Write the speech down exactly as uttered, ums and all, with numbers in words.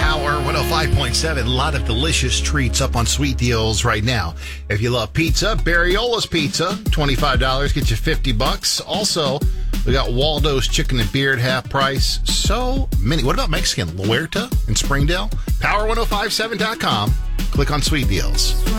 Power one oh five point seven. A lot of delicious treats up on Sweet Deals right now. If you love pizza, Barriola's Pizza, twenty-five dollars, get you fifty bucks. Also, we got Waldo's Chicken and Beer at half price. So many. What about Mexican? La Huerta in Springdale? Power ten fifty-seven dot com. Click on Sweet Deals.